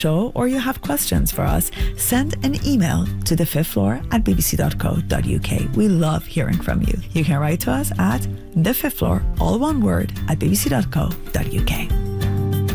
show or you have questions for us, send an email to thefifthfloor@bbc.co.uk. We love hearing from you. You can write to us at thefifthfloor, all one word, @bbc.co.uk.